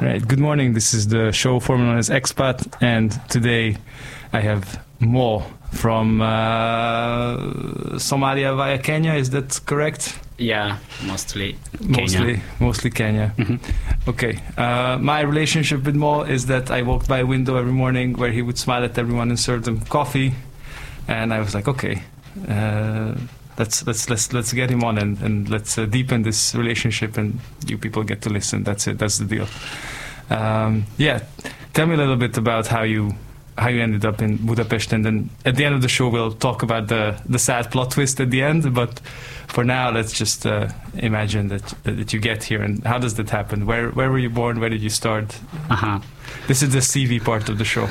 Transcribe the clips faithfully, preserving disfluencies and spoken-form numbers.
Right. Good morning. This is the show formerly known as Expat, and today I have Mo from uh, Somalia via Kenya. Is that correct? Yeah, mostly Mostly, Kenya. mostly Kenya. Mm-hmm. Okay. Uh, my relationship with Mo is that I walked by a window every morning where he would smile at everyone and serve them coffee, and I was like, okay, uh, let's let's let's let's get him on and and let's uh, deepen this relationship, and you people get to listen. That's it. That's the deal. Um, yeah. Tell me a little bit about how you. how you ended up in Budapest, and then at the end of the show we'll talk about the the sad plot twist at the end, but for now let's just uh, imagine that that you get here. And how does that happen? Where where were you born? Where did you start? Uh-huh. This is the C V part of the show.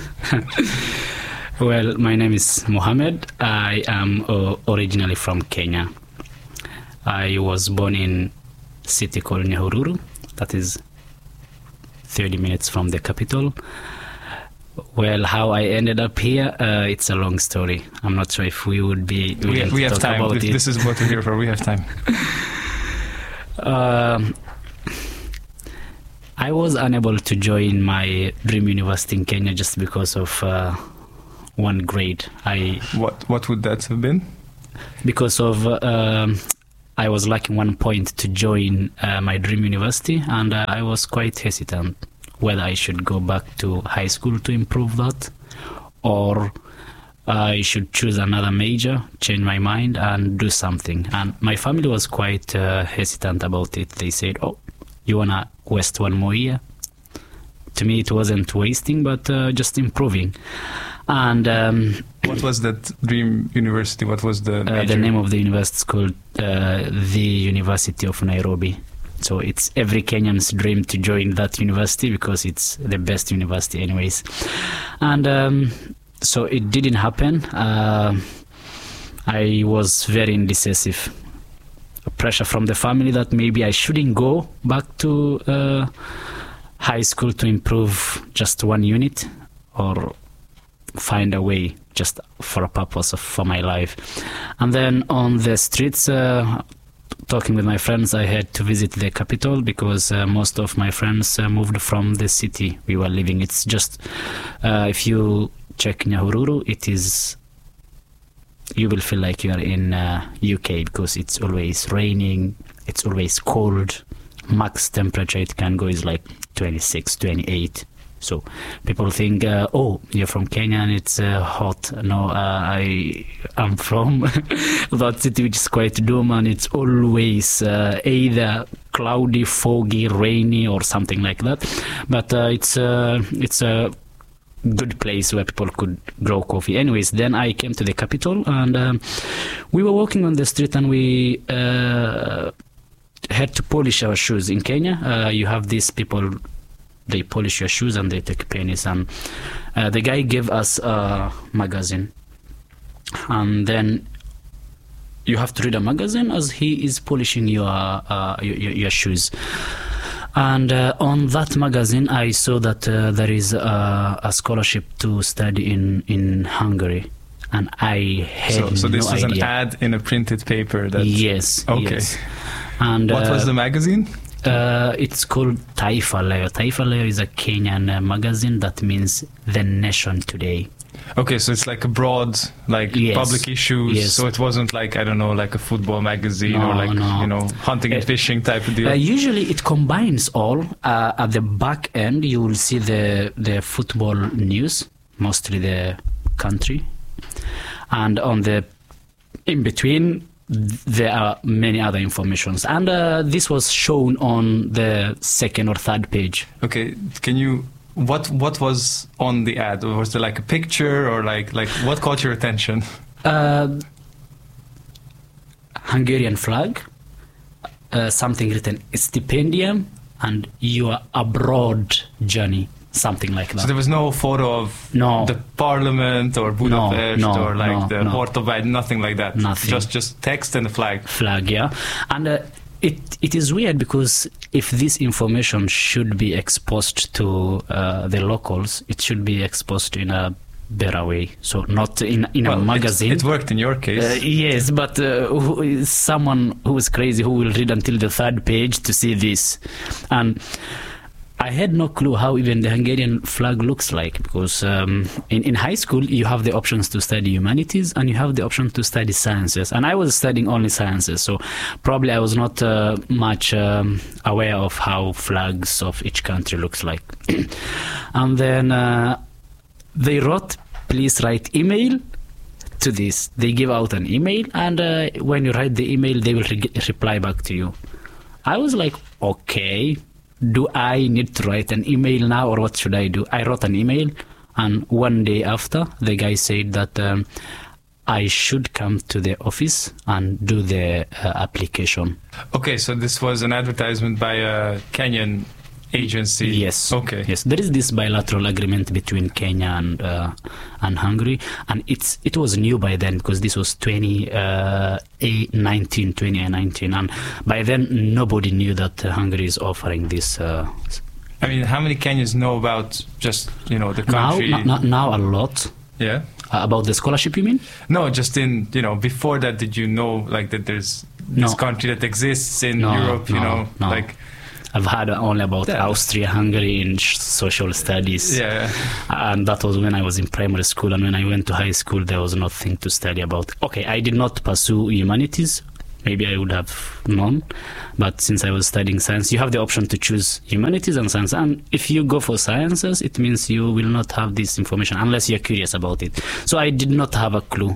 Well, my name is Mohammed. I am uh, originally from Kenya. I was born in a city called Nyahururu, that is thirty minutes from the capital. Well, how I ended up here, uh, it's a long story. I'm not sure if we would be we, willing we to have talk time. about This, it. this is what we're here for. We have time. Um, I was unable to join my dream university in Kenya just because of uh, one grade. I What what would that have been? because of uh, um, I was lacking one point to join uh, my dream university, and uh, I was quite hesitant whether I should go back to high school to improve that, or I should choose another major, change my mind, and do something. And my family was quite uh, hesitant about it. They said, "Oh, you wanna waste one more year?" To me, it wasn't wasting, but uh, just improving. And um, What was that dream university? What was the uh, major? the name of the university is called uh, the University of Nairobi. So it's every Kenyan's dream to join that university because it's the best university anyways. And um, so it didn't happen. Uh, I was very indecisive. Pressure from the family that maybe I shouldn't go back to uh, high school to improve just one unit, or find a way just for a purpose of, for my life. And then on the streets, uh, talking with my friends, I had to visit the capital because uh, most of my friends uh, moved from the city we were living. It's just, uh, if you check Nyahururu, it is, you will feel like you are in uh, U K because it's always raining, it's always cold. Max temperature it can go is like twenty-six, twenty-eight. So people think, uh, oh, you're from Kenya and it's uh, hot. No, uh, I am from that city which is quite doom, and it's always uh, either cloudy, foggy, rainy, or something like that. But uh, it's uh, it's a good place where people could grow coffee. Anyways, then I came to the capital, and um, we were walking on the street, and we uh, had to polish our shoes. In Kenya, uh, you have these people. They polish your shoes and they take pennies, and uh, the guy gave us a magazine, and then you have to read a magazine as he is polishing your uh, your, your shoes. And uh, on that magazine I saw that uh, there is a, a scholarship to study in in Hungary, and I had So, so this no was idea. an ad in a printed paper. That Yes. Okay. Yes. And what uh, was the magazine? Uh, it's called Taifa Leo. Taifa Leo is a Kenyan uh, magazine that means the nation today. Okay, so it's like a broad, like Yes. public issues. Yes. So it wasn't like, I don't know, like a football magazine No, or like, no. you know, hunting and Uh, fishing type of deal. Uh, usually it combines all. Uh, at the back end you will see the, the football news, mostly the country. And on the in between there are many other informations. And uh, this was shown on the second or third page. Okay, can you, what what was on the ad? Was there like a picture or like, like what caught your attention? Uh, Hungarian flag, uh, something written stipendium, and your abroad journey, something like that. So there was no photo of No. the parliament or Budapest no, or like no, the no. Hortobágy, nothing like that. Nothing. Just just text and a flag. Flag, yeah. And uh, it it is weird because if this information should be exposed to uh, the locals, it should be exposed in a better way. So not in in Well, a it- magazine. It worked in your case. Uh, yes, but uh, who is someone who is crazy who will read until the third page to see this. And I had no clue how even the Hungarian flag looks like, because um, in, in high school you have the options to study humanities and you have the option to study sciences. And I was studying only sciences, so probably I was not uh, much um, aware of how flags of each country looks like. And then uh, they wrote, please write email to this. They give out an email, and uh, when you write the email, they will re- reply back to you. I was like, okay, do I need to write an email now, or what should I do? I wrote an email, and one day after, the guy said that um, I should come to the office and do the uh, application. Okay, so this was an advertisement by a Kenyan agency. Yes. Okay. Yes, there is this bilateral agreement between Kenya and uh, and Hungary, and it's it was new by then, because this was twenty nineteen, twenty nineteen, and by then nobody knew that uh, Hungary is offering this. Uh, I mean, how many Kenyans know about just, you know, the country? Now, now, now a lot. Yeah. Uh, about the scholarship, you mean? No, just in, you know, before that, did you know, like, that there's this No. country that exists in No, Europe, you no, know, no. like... I've heard only about Yeah. Austria-Hungary in sh- social studies. Yeah. And that was when I was in primary school, and when I went to high school, there was nothing to study about. Okay, I did not pursue humanities. Maybe I would have known. But since I was studying science, you have the option to choose humanities and science. And if you go for sciences, it means you will not have this information unless you're curious about it. So I did not have a clue.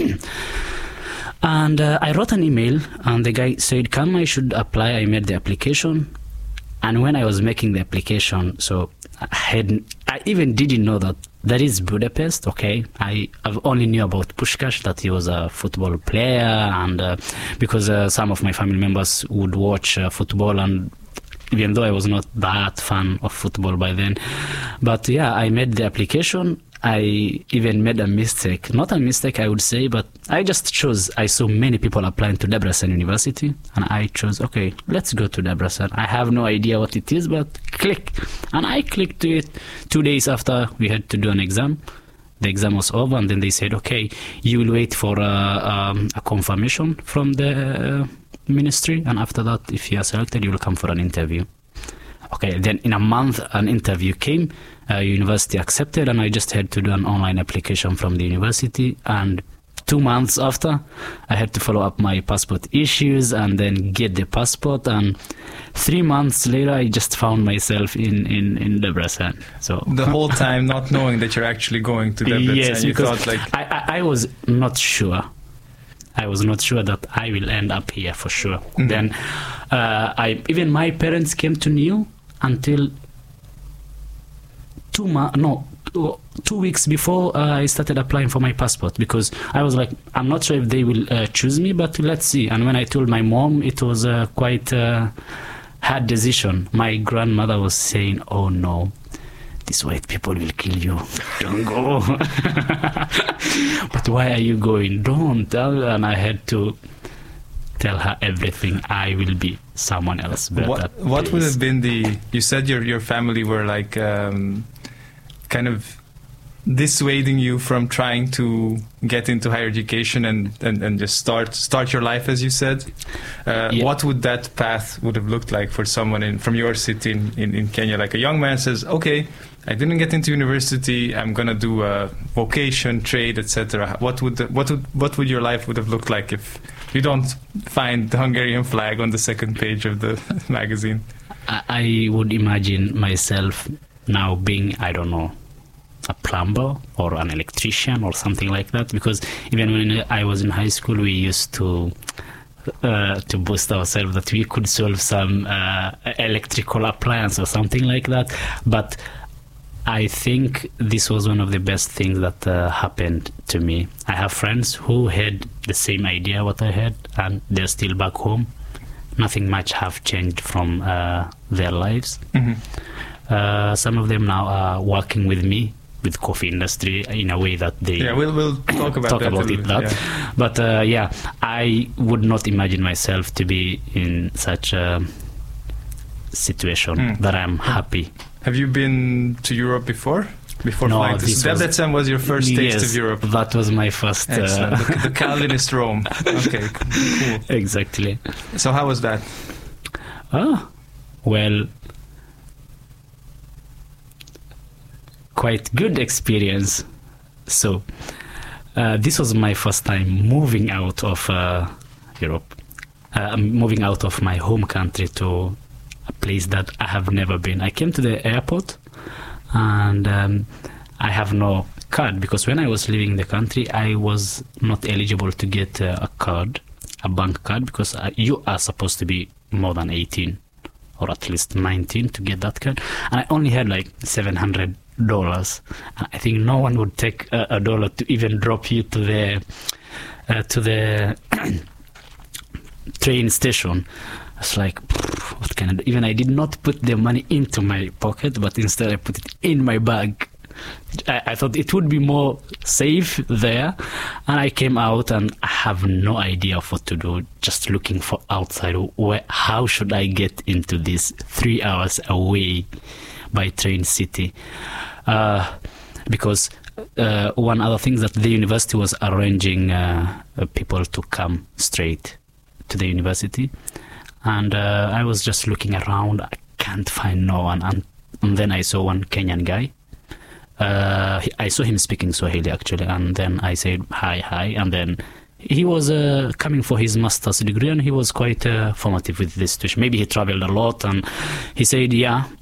And uh, I wrote an email, and the guy said, come, I should apply. I made the application. And when I was making the application, so I had, I even didn't know that that is Budapest. Okay, I I've only knew about Puskás, that he was a football player, and uh, because uh, some of my family members would watch uh, football, and even though I was not that fan of football by then, but yeah, I made the application. I even made a mistake, not a mistake I would say, but I just chose, I saw many people applying to Debrecen University, and I chose, okay, let's go to Debrecen. I have no idea what it is, but click. And I clicked to it. Two days after, we had to do an exam. The exam was over, and then they said, okay, you will wait for a, um, a confirmation from the uh, ministry, and after that, if you are selected, you will come for an interview. Okay, then in a month, an interview came, uh, university accepted, and I just had to do an online application from the university. And two months after, I had to follow up my passport issues and then get the passport. And three months later, I just found myself in, in, in Debrecen. So The whole time not knowing that you're actually going to Debrecen, yes, you because thought like... I, I, I was not sure. I was not sure that I will end up here for sure. Mm-hmm. Then uh, I even my parents came to know until two mo- no two weeks before uh, I started applying for my passport, because I was like, I'm not sure if they will uh, choose me, but let's see. And when I told my mom, it was uh, quite a hard decision. My grandmother was saying, oh no, these white people will kill you, don't go. But why are you going? Don't. And I had to tell her everything. I will be someone else better. What, what would have been the... You said your, your family were like um, kind of dissuading you from trying to get into higher education and, and, and just start start your life, as you said. Uh, Yeah. What would that path would have looked like for someone in, from your city in, in, in Kenya? Like a young man says, okay, I didn't get into university, I'm going to do a vocation, trade, et cetera. What would, the, what, would, what would your life would have looked like if you don't find the Hungarian flag on the second page of the magazine? I, I would imagine myself now being, I don't know, a plumber or an electrician or something like that, because even when I was in high school, we used to uh, to boast ourselves that we could solve some uh, electrical appliance or something like that. But I think this was one of the best things that uh, happened to me. I have friends who had the same idea what I had, and they're still back home. Nothing much have changed from uh, their lives. Mm-hmm. Uh, some of them now are working with me with coffee industry in a way that they Yeah, we'll, we'll talk about talk that. about a it little that bit, yeah. but uh, yeah, I would not imagine myself to be in such a situation Mm. that I'm happy. Have you been to Europe before? Before No, flying to this was- Debrecen was your first taste Yes, of Europe. that was my first uh, Excellent. The, the Calvinist Rome. Okay, cool. exactly. So how was that? Ah, well, quite good experience. So uh, this was my first time moving out of uh, Europe, uh, moving out of my home country to a place that I have never been. I came to the airport and um, I have no card because when I was leaving the country, I was not eligible to get uh, a card, a bank card, because uh, you are supposed to be more than eighteen or at least nineteen to get that card. And I only had like seven hundred dollars. And I think no one would take a, a dollar to even drop you to the uh, to the train station. It's like, what can I do? Even I did not put the money into my pocket, but instead I put it in my bag. I, I thought it would be more safe there. And I came out and I have no idea of what to do, just looking for outside. Where, how should I get into this three hours away by train city? Uh, because uh, one other thing that the university was arranging uh, people to come straight to the university. And uh, I was just looking around. I can't find no one. And, and then I saw one Kenyan guy. Uh, I saw him speaking Swahili, actually. And then I said, hi, hi. And then he was uh, coming for his master's degree. And he was quite uh, formative with this situation. Maybe he traveled a lot. And he said, yeah,